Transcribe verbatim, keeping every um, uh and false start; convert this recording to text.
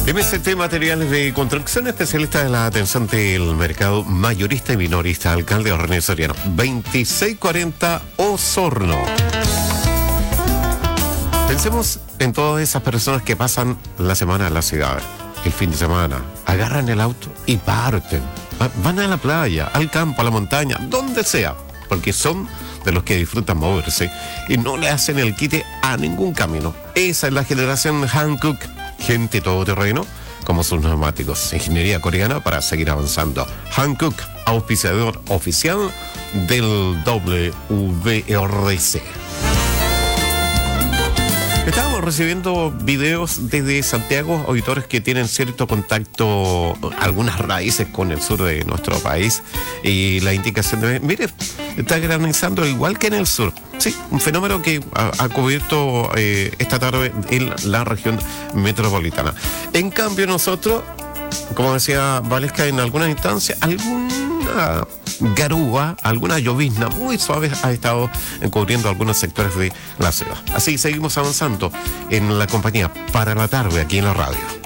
M S T Materiales de Construcción, especialista en la atención del mercado mayorista y minorista. Alcalde René Soriano, veintiséis cuarenta Osorno. Pensemos en todas esas personas que pasan la semana en la ciudad, el fin de semana, agarran el auto y parten. Van a la playa, al campo, a la montaña, donde sea, porque son de los que disfrutan moverse y no le hacen el quite a ningún camino. Esa es la generación Hankook, gente todoterreno, como sus neumáticos. Ingeniería coreana para seguir avanzando. Hankook, auspiciador oficial del W R C. Estábamos recibiendo videos desde Santiago, auditores que tienen cierto contacto, algunas raíces con el sur de nuestro país, y la indicación de, mire, está granizando igual que en el sur. Sí, un fenómeno que ha, ha cubierto eh, esta tarde en la región metropolitana. En cambio nosotros, como decía Valesca en algunas instancias, alguna garúa, alguna llovizna muy suave ha estado cubriendo algunos sectores de la ciudad. Así seguimos avanzando en la compañía para la tarde aquí en la radio.